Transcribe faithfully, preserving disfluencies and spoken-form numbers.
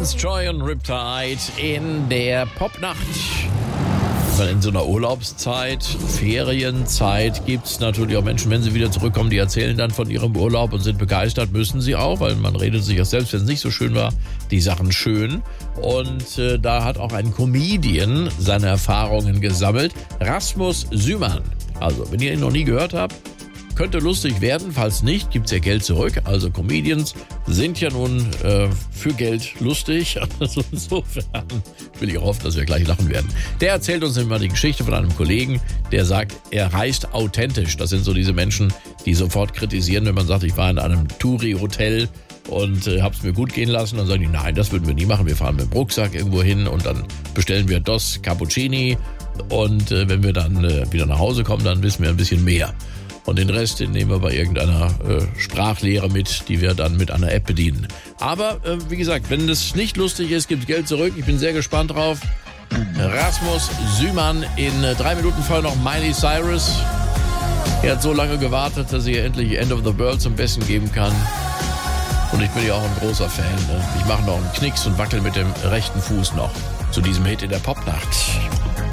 Lance Joy und Riptide in der Popnacht. Weil in so einer Urlaubszeit, Ferienzeit gibt es natürlich auch Menschen, wenn sie wieder zurückkommen, die erzählen dann von ihrem Urlaub und sind begeistert, müssen sie auch, weil man redet sich auch selbst, wenn es nicht so schön war, die Sachen schön. Und äh, da hat auch ein Comedian seine Erfahrungen gesammelt, Rasmus Sümann. Also, wenn ihr ihn noch nie gehört habt, könnte lustig werden, falls nicht, gibt's ja Geld zurück. Also Comedians sind ja nun äh, für Geld lustig. Also insofern will ich auch hoffen, dass wir gleich lachen werden. Der erzählt uns immer die Geschichte von einem Kollegen, der sagt, er reist authentisch. Das sind so diese Menschen, die sofort kritisieren, wenn man sagt, ich war in einem Touri-Hotel und äh, hab's mir gut gehen lassen. Dann sagen die, nein, das würden wir nie machen. Wir fahren mit dem Rucksack irgendwo hin und dann bestellen wir Dos Cappuccini. Und äh, wenn wir dann äh, wieder nach Hause kommen, dann wissen wir ein bisschen mehr. Und den Rest, den nehmen wir bei irgendeiner äh, Sprachlehre mit, die wir dann mit einer App bedienen. Aber, äh, wie gesagt, wenn das nicht lustig ist, gibt es Geld zurück. Ich bin sehr gespannt drauf. Rasmus Sümann in äh, drei Minuten vorher noch Miley Cyrus. Er hat so lange gewartet, dass er endlich End of the World zum Besten geben kann. Und ich bin ja auch ein großer Fan. Ne? Ich mache noch einen Knicks und wackel mit dem rechten Fuß noch zu diesem Hit in der Popnacht.